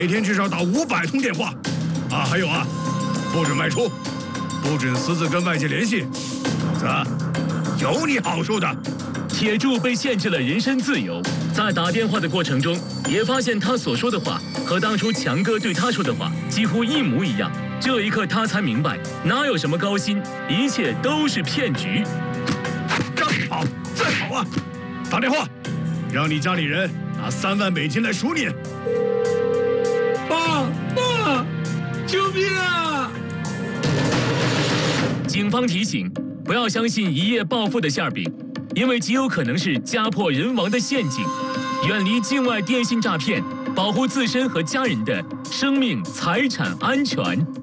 每天至少打500通电话。啊，还有啊，不准外出，不准私自跟外界联系，否则有你好受的。 铁柱被限制了人身自由，在打电话的过程中，也发现他所说的话和当初强哥对他说的话几乎一模一样。这一刻，他才明白，哪有什么高薪，一切都是骗局。 让你跑，再跑啊！打电话，让你家里人拿3万美金来赎你。 爸，救命啊！ 警方提醒，不要相信一夜暴富的馅饼，因为极有可能是家破人亡的陷阱。远离境外电信诈骗，保护自身和家人的生命财产安全。